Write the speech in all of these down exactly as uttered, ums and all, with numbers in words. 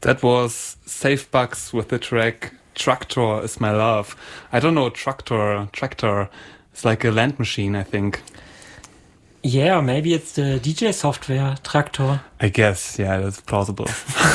That was Safe Bucks with the track Tractor Is My Love. I don't know, tractor, tractor. It's like a land machine, I think. Yeah, maybe it's the D J software, Traktor. I guess, yeah, that's plausible.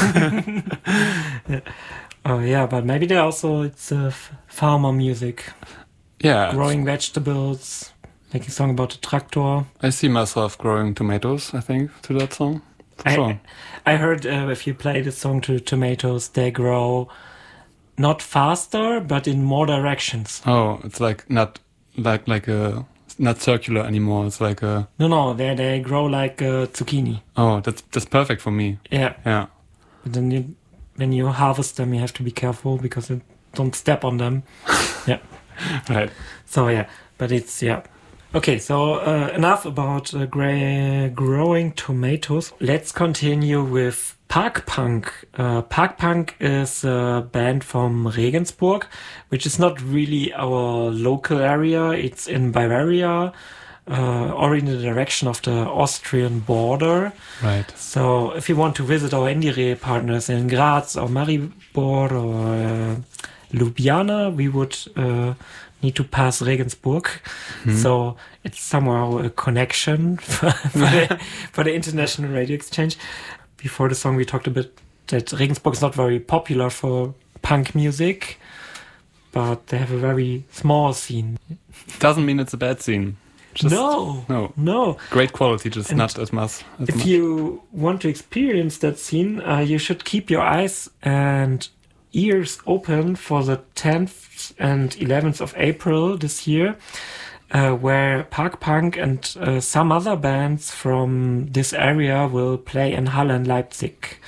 yeah. Oh yeah, but maybe there also it's uh, f- farmer music. Yeah. Growing vegetables, making a song about a tractor. I see myself growing tomatoes, I think, to that song. For I, sure. I heard uh, if you play the song to tomatoes, they grow not faster, but in more directions. Oh, it's like not like like a not circular anymore. It's like a no, no. They they grow like a zucchini. Oh, that's that's perfect for me. Yeah, yeah. But then you, when you harvest them, you have to be careful because you don't step on them. yeah, right. So yeah, but it's yeah. Okay, so uh, enough about uh, gra- growing tomatoes. Let's continue with Park Punk. Uh, Park Punk is a band from Regensburg, which is not really our local area. It's in Bavaria, uh, or in the direction of the Austrian border. Right. So if you want to visit our Indire partners in Graz or Maribor or uh, Ljubljana, we would... Uh, need to pass Regensburg. Hmm. So it's somehow a connection for, for, the, for the international radio exchange. Before the song, we talked a bit that Regensburg is not very popular for punk music, but they have a very small scene. Doesn't mean it's a bad scene. Just, no, no, no. Great quality, just and not as much. As if much. you want to experience that scene, uh, you should keep your eyes and ears open for the tenth and eleventh of April this year, uh, where Park Punk and uh, some other bands from this area will play in Halle and Leipzig.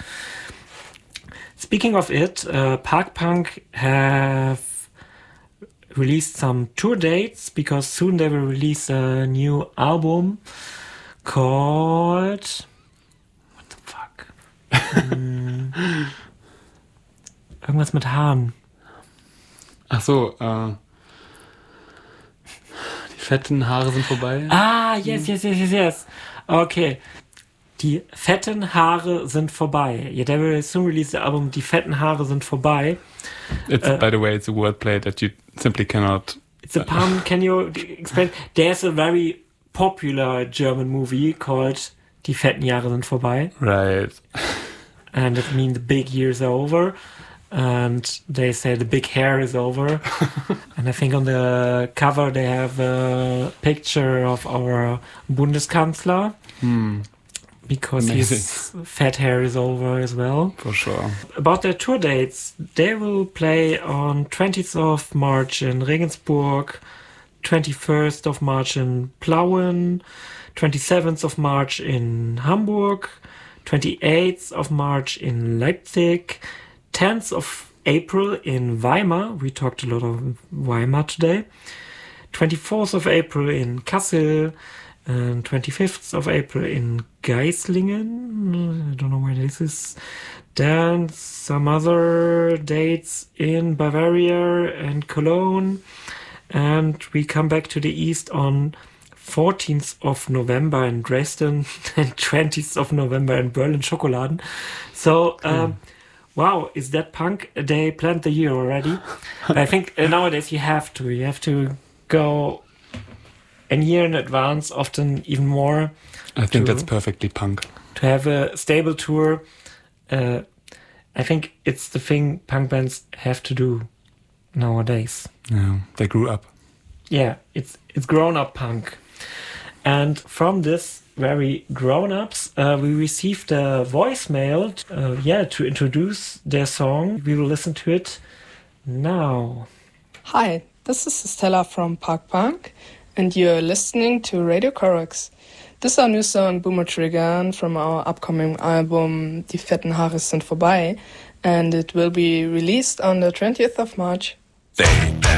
Speaking of it, uh, Park Punk have released some tour dates because soon they will release a new album called... What the fuck? um, Irgendwas mit Haaren. Ach so, äh, die fetten Haare sind vorbei. Ah, yes, yes, yes, yes, yes. Okay. Die fetten Haare sind vorbei. Yeah, they will soon release the album Die fetten Haare sind vorbei. It's, uh, by the way, it's a wordplay that you simply cannot... It's a pun. Can you explain? There's a very popular German movie called Die fetten Jahre sind vorbei. Right. And it means the big years are over. And they say the big hair is over. And I think on the cover they have a picture of our Bundeskanzler. Hmm. Because Amazing. his fat hair is over as well. For sure. About their tour dates, they will play on twentieth of March in Regensburg, twenty-first of March in Plauen, twenty-seventh of March in Hamburg, twenty-eighth of March in Leipzig, tenth of April in Weimar. We talked a lot of Weimar today. twenty-fourth of April in Kassel. And twenty-fifth of April in Geislingen. I don't know where this is. Then some other dates in Bavaria and Cologne. And we come back to the east on fourteenth of November in Dresden and twentieth of November in Berlin Schokoladen. So, um, mm. wow, is that punk? They planned the year already. But I think nowadays you have to. You have to go a year in advance, often even more. I think to, that's perfectly punk. To have a stable tour. Uh, I think it's the thing punk bands have to do nowadays. Yeah, they grew up. Yeah, it's it's grown-up punk. And from this very grown-ups, uh, we received a voicemail uh, yeah, to introduce their song. We will listen to it now. Hi, this is Stella from Park Punk. And you're listening to Radio Corax. This is our new song, Boomer Triggern, from our upcoming album, Die fetten Haare sind vorbei. And it will be released on the twentieth of March. They